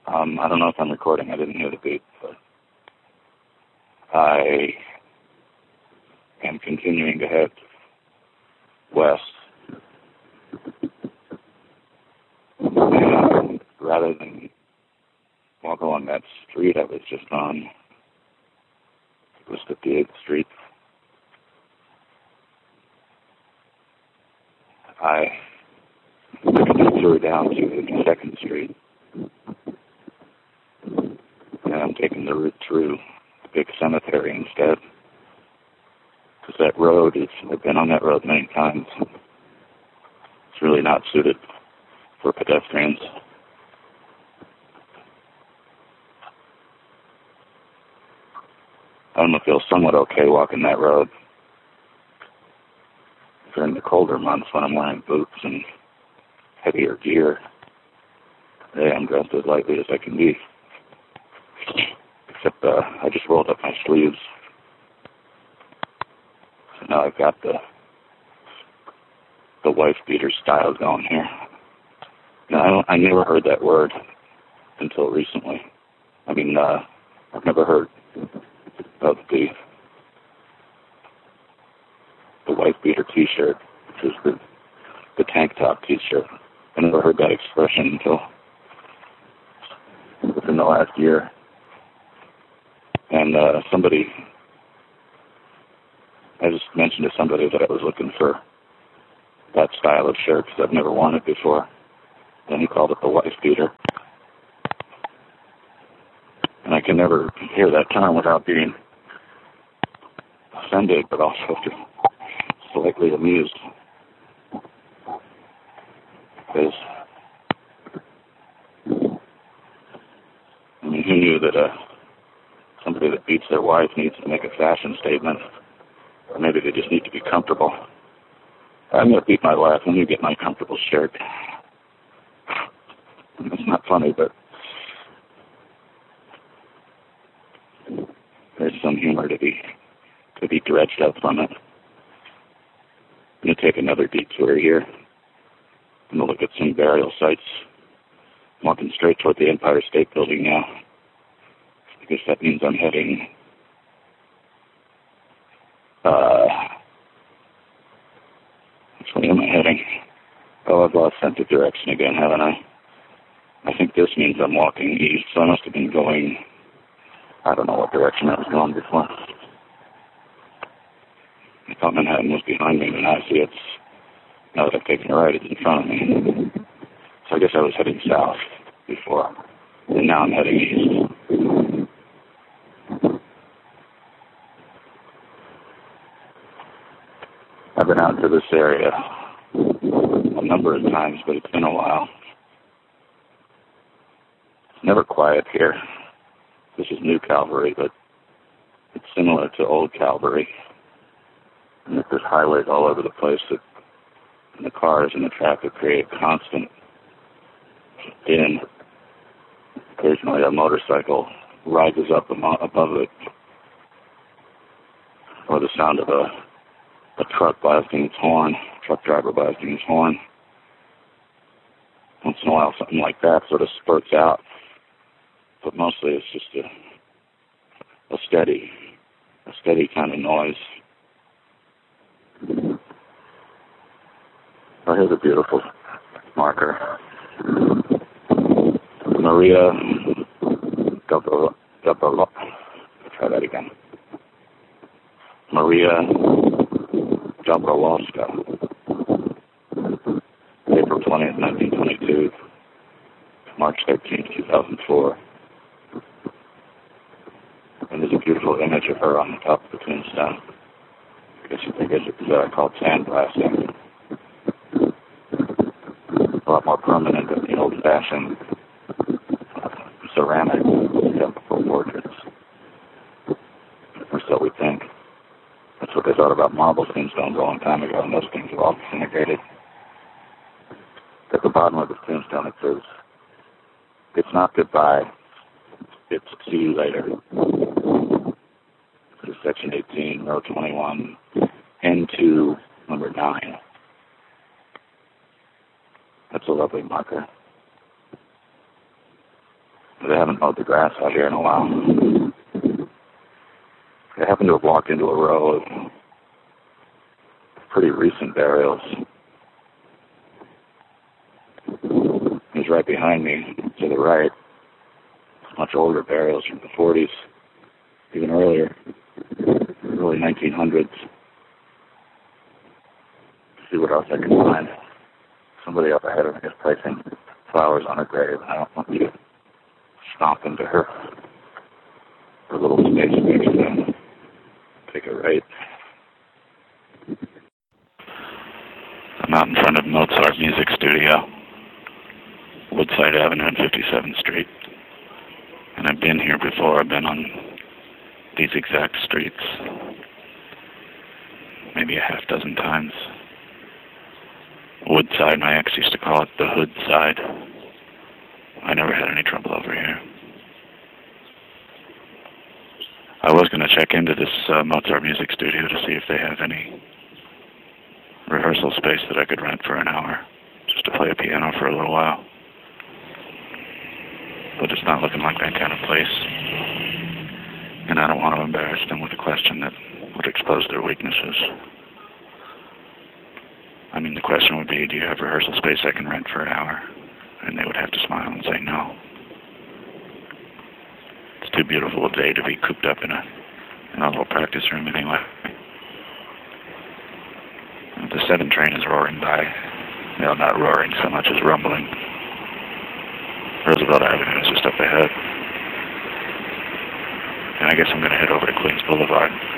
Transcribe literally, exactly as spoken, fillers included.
Um, I don't know if I'm recording. I didn't hear the beat, but I am continuing to head west. And rather than walk along that street I was just on, it was fifty-eighth Street, I took a detour down to fifty-second Street. And I'm taking the route through the big cemetery instead. Because that road, is, I've been on that road many times. It's really not suited for pedestrians. I'm going to feel somewhat okay walking that road during the colder months when I'm wearing boots and heavier gear. Today I'm dressed as lightly as I can be. Except uh, I just rolled up my sleeves. So now I've got the the wife beater style going here. Now, I, don't, I never heard that word until recently. I mean, uh, I've never heard of the the wife beater T-shirt, which is the the tank top T-shirt. I never heard that expression until within the last year. And uh, somebody, I just mentioned to somebody that I was looking for that style of shirt because I've never worn it before. And he called it the wife beater. And I can never hear that term without being offended, but also slightly amused. Because, I mean, who knew that uh, somebody that beats their wife needs to make a fashion statement? Or maybe they just need to be comfortable. I'm going to beat my wife. Let me get my comfortable shirt. It's not funny, but there's some humor to be to be dredged up from it. I'm going to take another detour here. I'm going to look at some burial sites. I'm walking straight toward the Empire State Building now. I guess that means I'm heading uh, which way am I heading? Oh, I've lost sense of direction again, haven't I? I think this means I'm walking east, so I must have been going, I don't know what direction I was going before. I thought Manhattan was behind me, but now I see it's, now that I've taken a right, it's in front of me. So I guess I was heading south before, and now I'm heading east. I've been out to this area a number of times, but it's been a while. It's never quiet here. This is New Calvary, but it's similar to Old Calvary. And there's highways all over the place that the cars and the traffic create constant din. Occasionally a motorcycle rises up above it, or the sound of a, a truck blasting its horn, truck driver blasting his horn. Once in a while something like that sort of spurts out, but mostly it's just a, a steady, a steady kind of noise. Oh, here's a beautiful marker. Maria Gabrilowska. Try that again. Maria Gabrilowska. April twentieth, nineteen twenty-two. March thirteenth, two thousand four. And there's a beautiful image of her on the top of the tombstone. I guess, I guess it's uh, called sandblasting. A lot more permanent than the old-fashioned uh, ceramic typical portraits. Or so we think. That's what they thought about marble tombstones a long time ago, and those things are all disintegrated. At the bottom of the tombstone it says, "It's not goodbye, it's see you later." This is section eighteen, row twenty-one, N two, number nine. That's a lovely marker. They haven't mowed the grass out here in a while. I happen to have walked into a row of pretty recent burials. He's right behind me, to the right. Much older burials from the forties, even earlier, early nineteen hundreds. See what else I can find. Somebody up ahead of me is placing flowers on her grave. I don't want you to stomp into her, her little space next to them. Take a right. I'm out in front of Mozart Music Studio, Woodside Avenue and fifty-seventh Street. And I've been here before. I've been on these exact streets maybe a half dozen times. Woodside, my ex used to call it the hood side. I never had any trouble over here. I was going to check into this uh, Mozart Music Studio to see if they have any rehearsal space that I could rent for an hour, just to play a piano for a little while. But it's not looking like that kind of place. And I don't want to embarrass them with a question that would expose their weaknesses. I mean, the question would be, do you have rehearsal space I can rent for an hour? And they would have to smile and say no. It's too beautiful a day to be cooped up in a, in a little practice room anyway. The seven train is roaring by. Well, not roaring so much as rumbling. Roosevelt Avenue is just up ahead. And I guess I'm going to head over to Queens Boulevard.